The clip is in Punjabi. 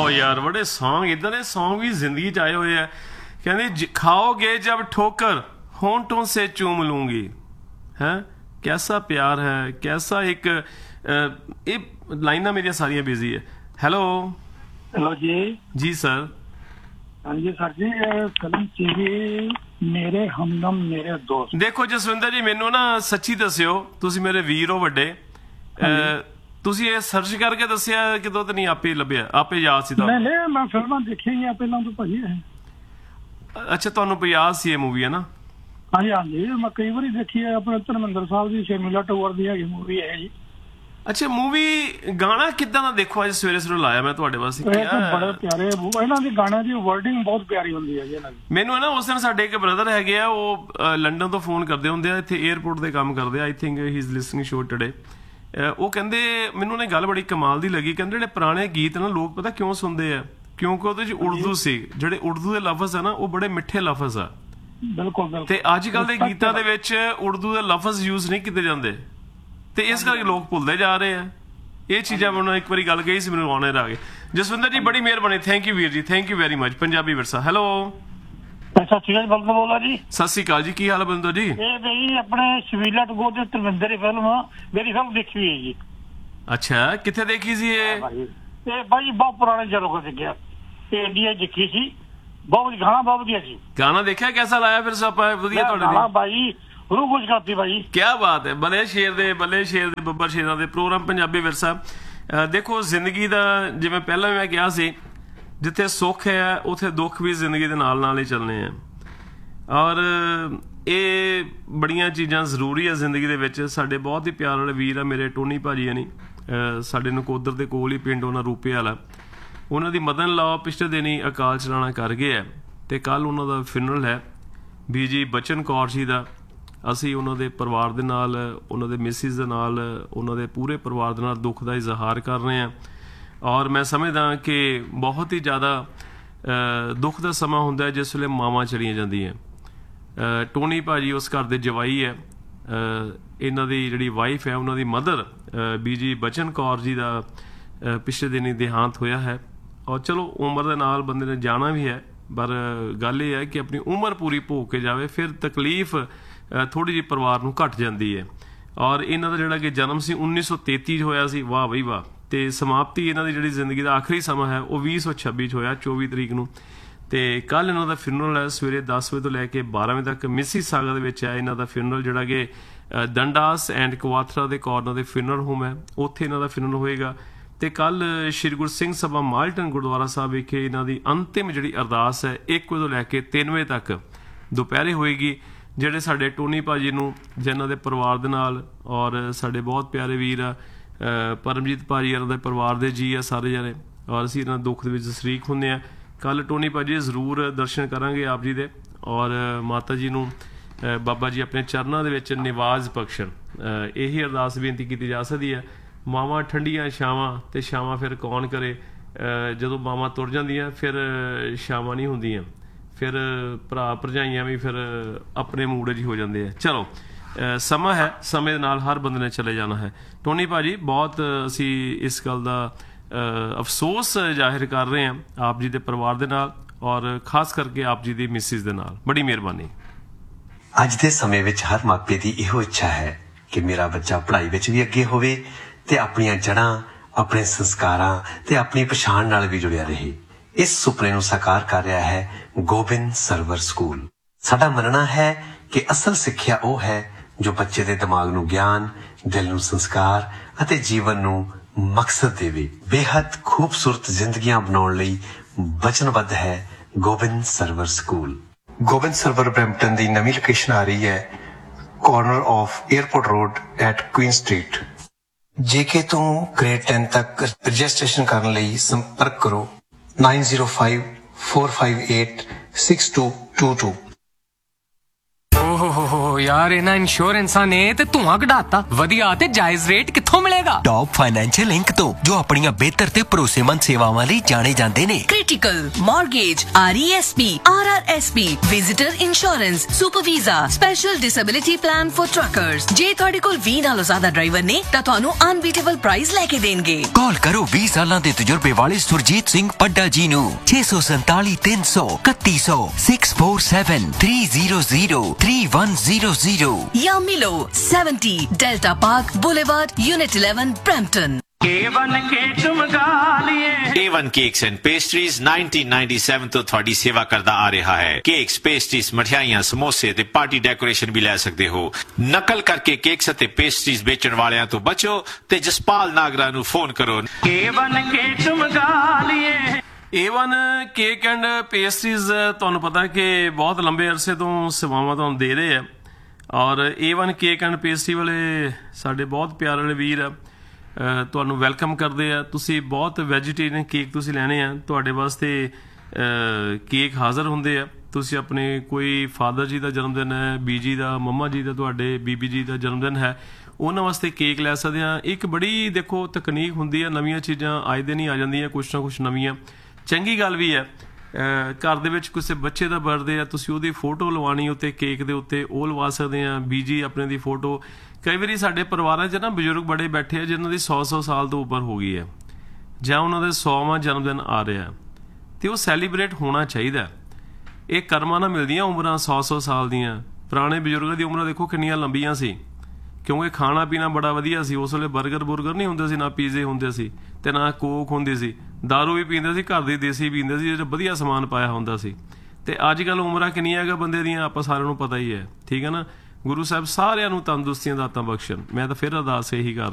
यार बड़े सॉन्ग इधर ने सॉन्ग भी जिंदगी च आए हुए है। कहते खाओगे जब ठोकर होंठों से चूम लूंगी है। कैसा प्यार है, कैसा एक लाइना मेरी सारियां बिजी है। हेलो हेलो जी। जी सर। हाँ जी सर जी, फिल्म सीवी मेरे हमदम मेरे दोस्त। देखो जसविंदर जी मैनू ना सच्ची दस्यो, तुसी मेरे वीर हो वड्डे, ਤੁਸੀਂ ਇਹ ਸਰਚ ਕਰਕੇ ਦੱਸਿਆ ਕਿਦੋਂ ਤੇ ਨਹੀਂ ਆਪੇ ਲੱਭਿਆ, ਆਪੇ ਯਾਦ ਸੀ ਤੁਹਾਨੂੰ? ਨਹੀਂ ਮੈਂ ਫਿਲਮਾਂ ਦੇਖੀਆਂ ਪਹਿਲਾਂ ਤੋਂ ਭਾਜੀ। ਅੱਛਾ ਤੁਹਾਨੂੰ ਯਾਦ ਸੀ ਇਹ ਮੂਵੀ ਹੈ ਨਾ? ਹਾਂਜੀ ਹਾਂਜੀ ਮੈਂ ਕਈ ਵਾਰੀ ਦੇਖੀ ਹੈ। ਆਪਣੇ ਧਰਮਿੰਦਰ ਸਾਹਿਬ ਦੀ ਸ਼ਰਮੀਲਾ ਟੋਰ ਦੀ ਹੈਗੀ ਮੂਵੀ ਹੈ ਜੀ। ਅੱਛਾ ਮੂਵੀ ਗਾਣਾ ਕਿੱਦਾਂ ਦਾ? ਦੇਖੋ ਅੱਜ ਸਵੇਰੇ ਸਵੇਰੇ ਲਾਇਆ ਮੈਂ ਤੁਹਾਡੇ ਵਾਸਤੇ। ਬੜੇ ਪਿਆਰੇ ਇਹਨਾਂ ਦੇ ਗਾਣਿਆਂ ਦੀ ਵਰਡਿੰਗ ਬਹੁਤ ਪਿਆਰੀ ਹੁੰਦੀ ਹੈ ਜੀ ਇਹਨਾਂ ਦੀ। ਮੈਨੂੰ ਹੈ ਨਾ ਉਸ ਦਿਨ ਸਾਡੇ ਇੱਕ ਬ੍ਰਦਰ ਹੈਗੇ ਆ, ਉਹ ਲੰਡਨ ਤੋਂ ਫੋਨ ਕਰਦੇ ਹੁੰਦੇ ਆ, ਇੱਥੇ 에ਅਰਪੋਰਟ ਦੇ ਕੰਮ ਕਰਦੇ ਆ। I think he is listening show today. ਉਹ ਕਹਿੰਦੇ ਮੈਨੂੰ ਨੇ ਗੱਲ ਬੜੀ ਕਮਾਲ ਦੀ ਲੱਗੀ। ਕਹਿੰਦੇ ਜਿਹੜੇ ਪੁਰਾਣੇ ਗੀਤ ਨਾ ਲੋਕ ਪਤਾ ਕਿਉਂ ਸੁਣਦੇ ਆ? ਕਿਉਂਕਿ ਉਹਦੇ ਚ ਉਰਦੂ ਸੀ। ਜਿਹੜੇ ਉਰਦੂ ਦੇ ਲਫ਼ਜ਼ ਆ ਨਾ ਉਹ ਬੜੇ ਮਿੱਠੇ ਲਫ਼ਜ਼ ਆ। ਬਿਲਕੁਲ। ਤੇ ਅੱਜ ਕੱਲ ਦੇ ਗੀਤਾਂ ਦੇ ਵਿੱਚ ਉਰਦੂ ਦੇ ਲਫ਼ਜ਼ ਯੂਜ਼ ਨਹੀਂ ਕੀਤੇ ਜਾਂਦੇ ਤੇ ਇਸ ਕਰਕੇ ਲੋਕ ਭੁੱਲਦੇ ਜਾ ਰਹੇ ਆ ਇਹ ਚੀਜ਼ਾਂ। ਮੈਨੂੰ ਇੱਕ ਵਾਰੀ ਗੱਲ ਕਹੀ ਸੀ, ਮੈਨੂੰ ਆਨਰ ਆ ਗਏ। ਜਸਵਿੰਦਰ ਜੀ ਬੜੀ ਮਿਹਰਬਾਨੀ, ਥੈਂਕ ਯੂ ਵੀਰ ਜੀ, thank you very much. Punjabi ਵਿਰਸਾ। ਹੈਲੋ ਸਤਿ ਸ਼੍ਰੀ ਅਕਾਲ, ਬਲਦ ਬੋਲਾ ਜੀ। ਸਤਿ ਸ਼੍ਰੀ ਅਕਾਲ ਜੀ, ਕੀ ਹਾਲ ਹੈ ਬੰਦੋ ਜੀ? ਇਹ ਬਈ ਆਪਣੇ ਸ਼ਬੀਲਾ ਟਗੋਰ ਦੇ ਧਰਮਿੰਦਰ ਦੀ ਫਿਲਮ ਮੇਰੀ ਫਿਲਮ ਦੇਖੀ ਹੋਈ ਹੈ ਜੀ। ਅੱਛਾ ਕਿੱਥੇ ਦੇਖੀ ਸੀ ਇਹ? ਬਾਈ ਬਹੁਤ ਪੁਰਾਣੇ ਜਲੋਂ ਦੇਖਿਆ, ਇਹ ਇੰਡੀਆ ਦੇਖੀ ਸੀ। ਬਹੁਤ ਗਾਣਾ ਬਹੁਤ ਵਧੀਆ ਸੀ। ਗਾਣਾ ਦੇਖਿਆ ਕਿਹਦਾ ਲਾਇਆ ਫਿਰ ਆਪਾਂ? ਵਧੀਆ ਤੁਹਾਡੇ ਬਾਈ ਰੂਹ ਖੁਸ਼ ਕਰਤੀ ਬਾਈ। ਕੀ ਬਾਤ ਹੈ। ਬੱਲੇ ਸ਼ੇਰ ਦੇ ਬੱਬਰ ਸ਼ੇਰਾਂ ਦੇ ਪ੍ਰੋਗਰਾਮ ਪੰਜਾਬੀ ਵਿਰਸਾ। ਦੇਖੋ ਜ਼ਿੰਦਗੀ ਦਾ ਜਿਵੇਂ ਪਹਿਲਾਂ ਮੈਂ ਕਿਹਾ ਸੀ, ਜਿੱਥੇ ਸੁੱਖ ਹੈ ਉੱਥੇ ਦੁੱਖ ਵੀ ਜ਼ਿੰਦਗੀ ਦੇ ਨਾਲ ਨਾਲ ਹੀ ਚੱਲਣੇ ਆ। ਔਰ ਇਹ ਬੜੀਆਂ ਚੀਜ਼ਾਂ ਜ਼ਰੂਰੀ ਆ ਜ਼ਿੰਦਗੀ ਦੇ ਵਿੱਚ। ਸਾਡੇ ਬਹੁਤ ਹੀ ਪਿਆਰ ਵਾਲੇ ਵੀਰ ਆ ਮੇਰੇ ਟੋਨੀ ਭਾਜੀ ਨਹੀਂ, ਸਾਡੇ ਨਕੋਦਰ ਦੇ ਕੋਲ ਹੀ ਪਿੰਡ ਉਹਨਾਂ ਰੂਪੇ ਵਾਲਾ। ਉਹਨਾਂ ਦੀ ਮਦਨ ਲਾਅ ਪਿਛਲੇ ਦਿਨ ਹੀ ਅਕਾਲ ਚਲਾਣਾ ਕਰ ਗਏ ਹੈ ਤੇ ਕੱਲ ਉਹਨਾਂ ਦਾ ਫਿਨਰਲ ਹੈ ਬੀਜੀ ਬਚਨ ਕੌਰ ਜੀ ਦਾ। ਅਸੀਂ ਉਹਨਾਂ ਦੇ ਪਰਿਵਾਰ ਦੇ ਨਾਲ, ਉਹਨਾਂ ਦੇ ਮਿਸਿਸ ਦੇ ਨਾਲ, ਉਹਨਾਂ ਦੇ ਪੂਰੇ ਪਰਿਵਾਰ ਦੇ ਨਾਲ ਦੁੱਖ ਦਾ ਇਜ਼ਹਾਰ ਕਰ ਰਹੇ ਹਾਂ। ਔਰ ਮੈਂ ਸਮਝਦਾ ਕਿ ਬਹੁਤ ਹੀ ਜ਼ਿਆਦਾ ਦੁੱਖ ਦਾ ਸਮਾਂ ਹੁੰਦਾ ਜਿਸ ਵੇਲੇ ਮਾਵਾਂ ਚਲੀਆਂ ਜਾਂਦੀਆਂ। ਟੋਨੀ ਭਾਜੀ ਉਸ ਘਰ ਦੇ ਜਵਾਈ ਹੈ। ਇਹਨਾਂ ਦੀ ਜਿਹੜੀ ਵਾਈਫ ਹੈ ਉਹਨਾਂ ਦੀ ਮਦਰ ਬੀਜੀ ਬਚਨ ਕੌਰ ਜੀ ਦਾ ਪਿਛਲੇ ਦਿਨ ਹੀ ਦੇਹਾਂਤ ਹੋਇਆ ਹੈ। ਔਰ ਚਲੋ ਉਮਰ ਦੇ ਨਾਲ ਬੰਦੇ ਨੇ ਜਾਣਾ ਵੀ ਹੈ, ਪਰ ਗੱਲ ਇਹ ਹੈ ਕਿ ਆਪਣੀ ਉਮਰ ਪੂਰੀ ਭੋਗ ਕੇ ਜਾਵੇ, ਫਿਰ ਤਕਲੀਫ ਥੋੜ੍ਹੀ ਜਿਹੀ ਪਰਿਵਾਰ ਨੂੰ ਘੱਟ ਜਾਂਦੀ ਹੈ। ਔਰ ਇਹਨਾਂ ਦਾ ਜਿਹੜਾ ਕਿ ਜਨਮ ਸੀ 1933 'ਚ ਹੋਇਆ ਸੀ, ਵਾਹ ਬਈ ਵਾਹ। ਤੇ ਸਮਾਪਤੀ ਇਹਨਾਂ ਦੀ ਜਿਹੜੀ ਜ਼ਿੰਦਗੀ ਦਾ ਆਖਰੀ ਸਮਾਂ ਹੈ ਉਹ 2026 'ਚ ਹੋਇਆ 24 ਤਰੀਕ ਨੂੰ। ਤੇ ਕੱਲ ਇਹਨਾਂ ਦਾ ਫਿਨਰਲ ਹੈ ਸਵੇਰੇ 10 ਵਜੇ ਤੋਂ ਲੈ ਕੇ 12 ਵਜੇ ਤੱਕ ਮਿਸੀਸਾਗਾ ਦੇ ਵਿੱਚ ਹੈ ਇਹਨਾਂ ਦਾ ਫਿਨਰਲ, ਜਿਹੜਾ ਕਿ ਡੰਡਾਸ ਐਂਡ ਕਵਾਥਰਾ ਦੇ ਕਾਰਨਰ ਦੇ ਫਿਨਰਲ ਹੋਮ ਹੈ, ਉੱਥੇ ਇਹਨਾਂ ਦਾ ਫਿਨਰਲ ਹੋਏਗਾ। ਤੇ ਕੱਲ ਸ਼੍ਰੀ ਗੁਰੂ ਸਿੰਘ ਸਭਾ ਮਾਲਟਨ ਗੁਰਦੁਆਰਾ ਸਾਹਿਬ ਵਿਖੇ ਇਹਨਾਂ ਦੀ ਅੰਤਿਮ ਜਿਹੜੀ ਅਰਦਾਸ ਹੈ 1 ਵਜੇ ਤੋਂ ਲੈ ਕੇ 3 ਵਜੇ ਤੱਕ ਦੁਪਹਿਰੇ ਹੋਏਗੀ। ਜਿਹੜੇ ਸਾਡੇ ਟੋਨੀ ਭਾਜੀ ਨੂੰ, ਜਿਨ੍ਹਾਂ ਦੇ ਪਰਿਵਾਰ ਦੇ ਨਾਲ, ਔਰ ਸਾਡੇ ਬਹੁਤ ਪਿਆਰੇ ਵੀਰ ਆ ਪਰਮਜੀਤ ਭਾਜੀ ਇਹਨਾਂ ਦੇ ਪਰਿਵਾਰ ਦੇ ਜੀ ਆ ਸਾਰੇ ਜਣੇ, ਔਰ ਅਸੀਂ ਇਹਨਾਂ ਦੁੱਖ ਦੇ ਵਿੱਚ ਸ਼ਰੀਕ ਹੁੰਦੇ ਹਾਂ। ਕੱਲ ਟੋਨੀ ਭਾਜੀ ਜ਼ਰੂਰ ਦਰਸ਼ਨ ਕਰਾਂਗੇ ਆਪ ਜੀ ਦੇ, ਔਰ ਮਾਤਾ ਜੀ ਨੂੰ ਬਾਬਾ ਜੀ ਆਪਣੇ ਚਰਨਾਂ ਦੇ ਵਿੱਚ ਨਿਵਾਜ਼ ਬਖਸ਼ਣ। ਇਹੀ ਅਰਦਾਸ ਬੇਨਤੀ ਕੀਤੀ ਜਾ ਸਕਦੀ ਹੈ। ਮਾਵਾਂ ਠੰਡੀਆਂ ਛਾਵਾਂ ਤੇ ਛਾਵਾਂ ਫਿਰ ਕੌਣ ਕਰੇ। ਜਦੋਂ ਮਾਵਾਂ ਤੁਰ ਜਾਂਦੀਆਂ ਫਿਰ ਛਾਵਾਂ ਨਹੀਂ ਹੁੰਦੀਆਂ, ਫਿਰ ਭਰਾ ਭਰਜਾਈਆਂ ਵੀ ਫਿਰ ਆਪਣੇ ਮੂਡ 'ਚ ਹੋ ਜਾਂਦੇ ਆ। ਚਲੋ ਸਮਾਂ ਹੈ, ਸਮੇਂ ਦੇ ਨਾਲ ਹਰ ਬੰਦੇ ਨੇ ਚਲੇ ਜਾਣਾ ਹੈ। ਟੋਨੀ ਭਾਜੀ ਬਹੁਤ ਅਸੀਂ ਇਸ ਗੱਲ ਦਾ ਅਫਸੋਸ ਜ਼ਾਹਿਰ ਕਰ ਰਹੇ ਹਾਂ ਆਪ ਜੀ ਦੇ ਪਰਿਵਾਰ ਦੇ ਨਾਲ, ਔਰ ਖਾਸ ਕਰਕੇ ਆਪ ਜੀ ਦੀ ਮਿਸਿਸ ਦੇ ਨਾਲ। ਬੜੀ ਮਿਹਰਬਾਨੀ। ਅੱਜ ਦੇ ਸਮੇਂ ਵਿੱਚ ਹਰ ਮਾਪੇ ਦੀ ਇਹੋ ਇੱਛਾ ਹੈ ਕਿ ਮੇਰਾ ਬੱਚਾ ਪੜ੍ਹਾਈ ਵਿੱਚ ਵੀ ਅੱਗੇ ਹੋਵੇ ਤੇ ਆਪਣੀਆਂ ਜੜ੍ਹਾਂ, ਆਪਣੇ ਸੰਸਕਾਰਾਂ ਤੇ ਆਪਣੀ ਪਛਾਣ ਨਾਲ ਵੀ ਜੁੜਿਆ ਰਹੇ। ਇਸ ਸੁਪਨੇ ਨੂੰ ਸਾਕਾਰ ਕਰ ਰਿਹਾ ਹੈ ਗੋਬਿੰਦ ਸਰਵਰ ਸਕੂਲ। ਸਾਡਾ ਮੰਨਣਾ ਹੈ ਕਿ ਅਸਲ ਸਿੱਖਿਆ ਉਹ ਹੈ ਜੋ ਬੱਚੇ ਦੇ ਦਿਮਾਗ ਨੂੰ ਗਿਆਨ, ਦਿਲ ਨੂੰ ਸੰਸਕਾਰ ਅਤੇ ਜੀਵਨ ਨੂੰ ਮਕਸਦ ਦੇਵੇ। ਬੇਹੱਦ ਖੂਬਸੂਰਤ ਜ਼ਿੰਦਗੀਆਂ ਬਣਾਉਣ ਲਈ ਵਚਨਬੱਧ ਹੈ Gobind server school. Gobind server Brampton ਦੀ ਨਵੀਂ ਲੋਕੇਸ਼ਨ ਆ ਰਹੀ ਹੈ corner of airport road at Queen street. JK ਤੋਂ ਗ੍ਰੇਡ 10 ਤੱਕ ਰਜਿਸਟ੍ਰੇਸ਼ਨ ਕਰਨ ਲਈ ਸੰਪਰਕ ਕਰੋ 9054586222। यार इन्हां इंश्योरेंसां ने ते धुआं कढाता। वधिया ते जायज रेट कित्थों मिलेगा? टॉप फाइनेंशियल इंक तो, जो अपनी बेहतर ते भरोसेमंद सेवावां लई जाने जांदे ने। Critical, mortgage, RESP, RRSP, visitor insurance, super visa, special disability plan for truckers. जे तुहाडे कोल 20 नालों ज्यादा ड्राइवर ने तां तुहानू अनबीटेबल प्राइस लेके देणगे। कॉल करो 20 सालां दे तजुर्बे वाले सुरजीत सिंह पड्डा जी नू 647 300 3100 647 300 3100 या मिलो 70 delta park boulevard, unit 11, Brampton. A1 Cakes and Pastries 1997 ਤੋਂ ਤੁਹਾਡੀ ਸੇਵਾ ਕਰਦਾ ਆ ਰਿਹਾ ਹੈ। ਕੇਕਸ, ਪੇਸਟਰੀਜ਼, ਮਠਿਆਈਆਂ, ਸਮੋਸੇ ਤੇ ਪਾਰਟੀ ਡੈਕੋਰੇਸ਼ਨ ਵੀ ਲੈ ਸਕਦੇ ਹੋ। ਨਕਲ ਕਰਕੇ ਕੇਕਸ ਅਤੇ ਪੇਸਟਰੀਜ਼ ਵੇਚਣ ਵਾਲਿਆਂ ਤੋਂ ਬਚੋ ਤੇ ਜਸਪਾਲ ਨਾਗਰਾ ਨੂੰ ਫੋਨ ਕਰੋ। A1 ਕੇਕ ਐਂਡ ਪੇਸਟਰੀਜ਼ ਤੁਹਾਨੂੰ ਪਤਾ ਕਿ ਬਹੁਤ ਲੰਬੇ ਅਰਸੇ ਤੋਂ ਸੇਵਾਵਾਂ ਤੁਹਾਨੂੰ ਦੇ ਰਹੇ ਆ, ਔਰ A1 ਕੇਕ ਐਂਡ ਪੇਸਟਰੀ ਵਾਲੇ ਸਾਡੇ ਬਹੁਤ ਪਿਆਰੇ ਵਾਲੇ ਵੀਰ ਆ, ਤੁਹਾਨੂੰ ਵੈਲਕਮ ਕਰਦੇ ਆ। ਤੁਸੀਂ ਬਹੁਤ ਵੈਜੀਟੇਰੀਅਨ ਕੇਕ ਤੁਸੀਂ ਲੈਣੇ ਆ, ਤੁਹਾਡੇ ਵਾਸਤੇ ਕੇਕ ਹਾਜ਼ਰ ਹੁੰਦੇ ਆ। ਤੁਸੀਂ ਆਪਣੇ ਕੋਈ ਫਾਦਰ ਜੀ ਦਾ ਜਨਮ ਦਿਨ ਹੈ, ਬੀਜੀ ਦਾ, ਮੰਮਾ ਜੀ ਦਾ, ਤੁਹਾਡੇ ਬੀਬੀ ਜੀ ਦਾ ਜਨਮ ਦਿਨ ਹੈ, ਉਹਨਾਂ ਵਾਸਤੇ ਕੇਕ ਲੈ ਸਕਦੇ ਆ। ਇੱਕ ਬੜੀ ਦੇਖੋ ਤਕਨੀਕ ਹੁੰਦੀ ਆ, ਨਵੀਆਂ ਚੀਜ਼ਾਂ ਆਏ ਦਿਨ ਹੀ ਆ ਜਾਂਦੀਆਂ, ਕੁਛ ਨਾ ਕੁਛ ਨਵੀਆਂ। ਚੰਗੀ ਗੱਲ ਵੀ ਹੈ, ਘਰ ਦੇ ਵਿੱਚ ਕਿਸੇ ਬੱਚੇ ਦਾ ਬਰਥਡੇ ਆ, ਤੁਸੀਂ ਉਹਦੀ ਫੋਟੋ ਲਵਾਉਣੀ ਉੱਤੇ ਕੇਕ ਦੇ ਉੱਤੇ, ਉਹ ਲਵਾ ਸਕਦੇ ਆ। ਬੀਜੀ ਆਪਣੇ ਦੀ ਫੋਟੋ। ਕਈ ਵਾਰੀ ਸਾਡੇ ਪਰਿਵਾਰਾਂ 'ਚ ਨਾ ਬਜ਼ੁਰਗ ਬੜੇ ਬੈਠੇ ਆ ਜਿਨ੍ਹਾਂ ਦੀ 100 ਸਾਲ ਤੋਂ ਉੱਪਰ ਹੋ ਗਈ ਹੈ, ਜਾਂ ਉਹਨਾਂ ਦੇ 100ਵਾਂ ਜਨਮ ਦਿਨ ਆ ਰਿਹਾ, ਤੇ ਉਹ ਸੈਲੀਬ੍ਰੇਟ ਹੋਣਾ ਚਾਹੀਦਾ। ਇਹ ਕਰਮਾਂ ਨਾਲ ਮਿਲਦੀਆਂ ਉਮਰਾਂ 100 ਸਾਲ ਦੀਆਂ। ਪੁਰਾਣੇ ਬਜ਼ੁਰਗਾਂ ਦੀ ਉਮਰਾਂ ਦੇਖੋ ਕਿੰਨੀਆਂ ਲੰਬੀਆਂ ਸੀ, ਕਿਉਂਕਿ ਖਾਣਾ ਪੀਣਾ ਬੜਾ ਵਧੀਆ ਸੀ। ਉਸ ਵੇਲੇ ਬਰਗਰ ਨਹੀਂ ਹੁੰਦੇ ਸੀ, ਨਾ ਪੀਜ਼ੇ ਹੁੰਦੇ ਸੀ, ਤੇ ਨਾ ਕੋਕ ਹੁੰਦੀ ਸੀ। ਦਾਰੂ ਵੀ ਪੀਂਦੇ ਸੀ, ਘਰ ਦੀ ਦੇਸੀ ਪੀਂਦੇ ਸੀ, ਜਿਹੜਾ ਵਧੀਆ ਸਮਾਨ ਪਾਇਆ ਹੁੰਦਾ ਸੀ। ਤੇ ਅੱਜ ਕੱਲ੍ਹ ਉਮਰਾਂ ਕਿੰਨੀਆਂ ਹੈਗਾ ਬੰਦੇ ਦੀਆਂ, ਆਪਾਂ ਸਾਰਿਆਂ ਨੂੰ ਪਤਾ ਹੀ ਹੈ। ਠੀਕ ਹੈ ਨਾ। ਗੁਰੂ ਸਾਹਿਬ ਸਾਰਿਆਂ ਨੂੰ ਤੰਦਰੁਸਤੀਆਂ ਦਾਤਾਂ ਬਖਸ਼ਣ। ਮੈਂ ਤਾਂ ਫਿਰ ਅਰਦਾਸ ਇਹੀ ਕਰਦਾ।